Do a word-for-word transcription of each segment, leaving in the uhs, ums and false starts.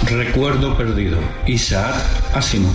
Recuerdo perdido. Isaac Asimov.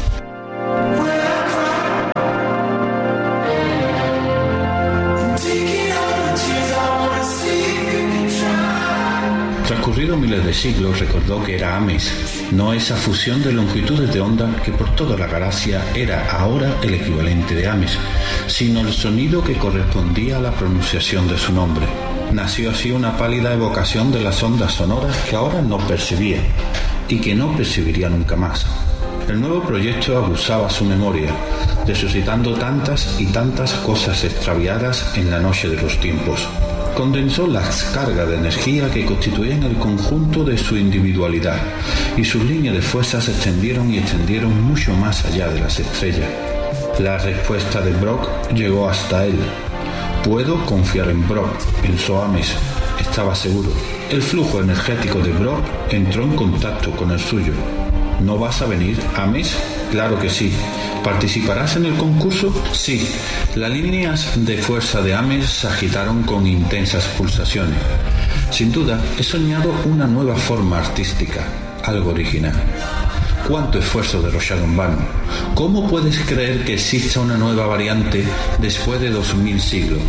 Transcurridos miles de siglos, recordó que era Ames, no esa fusión de longitudes de onda que por toda la galaxia era ahora el equivalente de Ames, sino el sonido que correspondía a la pronunciación de su nombre. Nació así una pálida evocación de las ondas sonoras que ahora no percibía y que no percibiría nunca más. El nuevo proyecto abusaba su memoria, resucitando tantas y tantas cosas extraviadas en la noche de los tiempos. Condensó las cargas de energía que constituían el conjunto de su individualidad, y sus líneas de fuerza se extendieron y extendieron mucho más allá de las estrellas. La respuesta de Brock llegó hasta él. Puedo confiar en Brock, pensó Ames. Estaba seguro. El flujo energético de Brock entró en contacto con el suyo. ¿No vas a venir, Ames? Claro que sí. ¿Participarás en el concurso? Sí. Las líneas de fuerza de Ames se agitaron con intensas pulsaciones. Sin duda, he soñado una nueva forma artística, algo original. ¿Cuánto esfuerzo derrochado en vano? ¿Cómo puedes creer que exista una nueva variante después de dos mil siglos?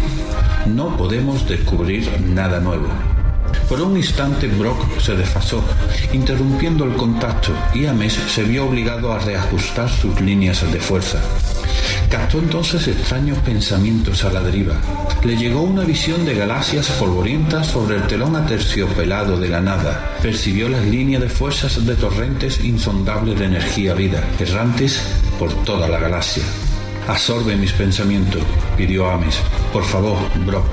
No podemos descubrir nada nuevo. Por un instante Brock se desfasó, interrumpiendo el contacto, y Ames se vio obligado a reajustar sus líneas de fuerza. Captó entonces extraños pensamientos a la deriva. Le llegó una visión de galaxias polvorientas sobre el telón aterciopelado de la nada. Percibió las líneas de fuerzas de torrentes insondables de energía vida, errantes por toda la galaxia. Absorbe mis pensamientos, pidió Ames. Por favor, Brock.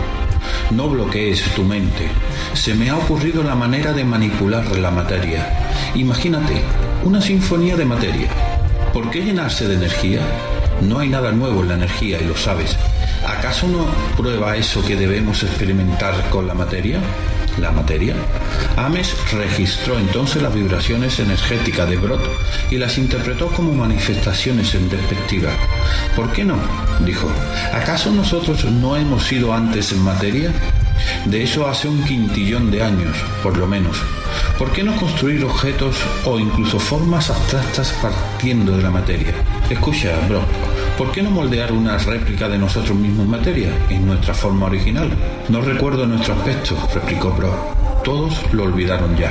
No bloquees tu mente. Se me ha ocurrido la manera de manipular la materia. Imagínate, una sinfonía de materia. ¿Por qué llenarse de energía? No hay nada nuevo en la energía y lo sabes. ¿Acaso no prueba eso que debemos experimentar con la materia? ¿La materia? Ames registró entonces las vibraciones energéticas de Brock y las interpretó como manifestaciones en perspectiva. ¿Por qué no?, dijo. ¿Acaso nosotros no hemos sido antes en materia? De eso hace un quintillón de años, por lo menos. ¿Por qué no construir objetos o incluso formas abstractas partiendo de la materia? Escucha, Brock, ¿por qué no moldear una réplica de nosotros mismos en materia, en nuestra forma original? No recuerdo nuestro aspecto, replicó Brock. Todos lo olvidaron ya.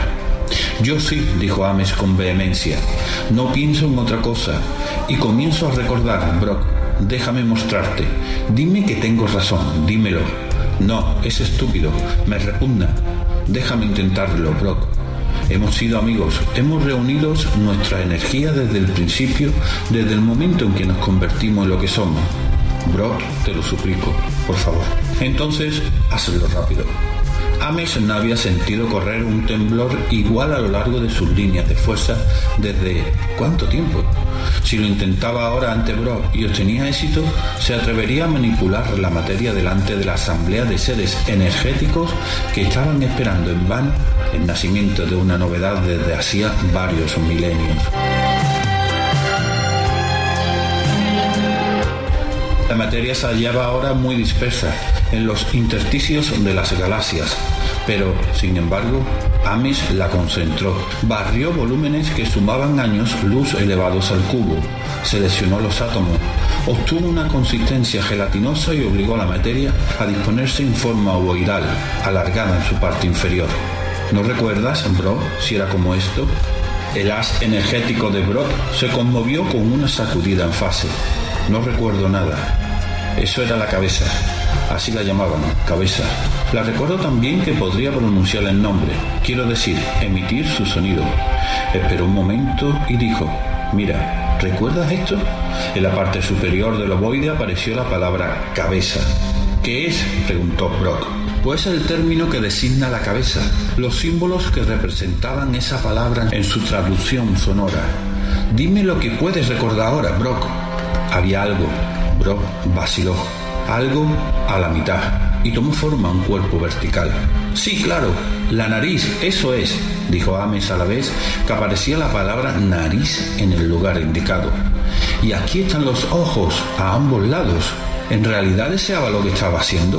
Yo sí, dijo Ames con vehemencia. No pienso en otra cosa. Y comienzo a recordar, Brock. Déjame mostrarte. Dime que tengo razón, dímelo. No, es estúpido, me repugna. Déjame intentarlo, Brock. Hemos sido amigos, hemos reunido nuestra energía desde el principio, desde el momento en que nos convertimos en lo que somos. Brock, te lo suplico, por favor. Entonces, hazlo rápido. Ames no había sentido correr un temblor igual a lo largo de sus líneas de fuerza desde... ¿cuánto tiempo? Si lo intentaba ahora ante Brock y obtenía éxito, se atrevería a manipular la materia delante de la asamblea de seres energéticos que estaban esperando en vano el nacimiento de una novedad desde hacía varios milenios. La materia se hallaba ahora muy dispersa en los intersticios de las galaxias, pero, sin embargo, Ames la concentró, barrió volúmenes que sumaban años luz elevados al cubo, seleccionó los átomos, obtuvo una consistencia gelatinosa y obligó a la materia a disponerse en forma ovoidal, alargada en su parte inferior. ¿No recuerdas, Brock, si era como esto? El haz energético de Brock se conmovió con una sacudida en fase. No recuerdo nada. Eso era la cabeza. Así la llamaban, cabeza. La recuerdo también que podría pronunciar el nombre, quiero decir, emitir su sonido. Esperó un momento y dijo, mira, ¿recuerdas esto? En la parte superior del ovoide apareció la palabra cabeza. ¿Qué es?, preguntó Brock. Pues el término que designa la cabeza, los símbolos que representaban esa palabra en su traducción sonora. Dime lo que puedes recordar ahora, Brock. Había algo. Brock vaciló. Algo a la mitad, y tomó forma un cuerpo vertical. Sí, claro, la nariz, eso es, dijo Ames a la vez que aparecía la palabra nariz en el lugar indicado. Y aquí están los ojos, a ambos lados. ¿En realidad deseaba lo que estaba haciendo?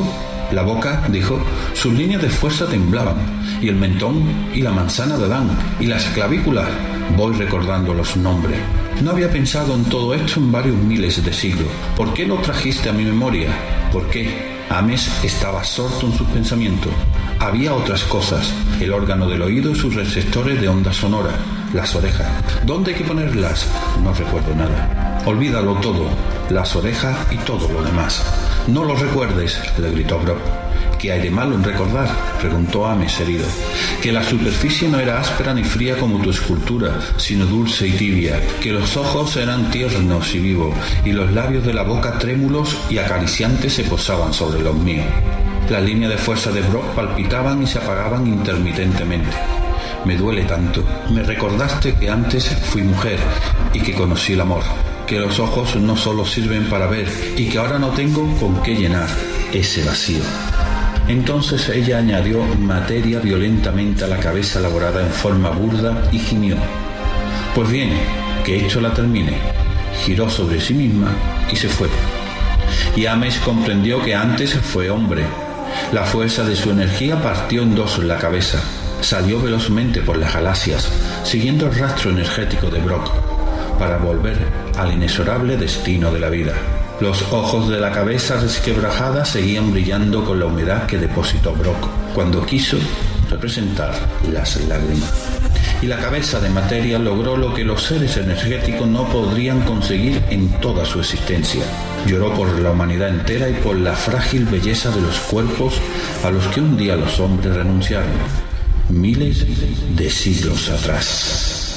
La boca, dijo, sus líneas de fuerza temblaban, y el mentón, y la manzana de Adán, y las clavículas. Voy recordando los nombres. No había pensado en todo esto en varios miles de siglos. ¿Por qué lo trajiste a mi memoria? ¿Por qué? Ames estaba absorto en sus pensamientos. Había otras cosas, el órgano del oído y sus receptores de onda sonora, las orejas. ¿Dónde hay que ponerlas? No recuerdo nada. Olvídalo todo, las orejas y todo lo demás. No lo recuerdes, le gritó Brok. ¿Qué hay de malo en recordar?, preguntó Ames herido. Que la superficie no era áspera ni fría como tu escultura, sino dulce y tibia, que los ojos eran tiernos y vivos, y los labios de la boca trémulos y acariciantes se posaban sobre los míos. Las líneas de fuerza de Brok palpitaban y se apagaban intermitentemente. Me duele tanto. Me recordaste que antes fui mujer y que conocí el amor, que los ojos no solo sirven para ver y que ahora no tengo con qué llenar ese vacío. Entonces ella añadió materia violentamente a la cabeza elaborada en forma burda y gimió. Pues bien, que esto la termine. Giró sobre sí misma y se fue. Y Ames comprendió que antes fue hombre. La fuerza de su energía partió en dos la cabeza. Salió velozmente por las galaxias, siguiendo el rastro energético de Brok, para volver al inexorable destino de la vida. Los ojos de la cabeza resquebrajada seguían brillando con la humedad que depositó Brok cuando quiso representar las lágrimas. Y la cabeza de materia logró lo que los seres energéticos no podrían conseguir en toda su existencia. Lloró por la humanidad entera y por la frágil belleza de los cuerpos a los que un día los hombres renunciaron, miles de siglos atrás.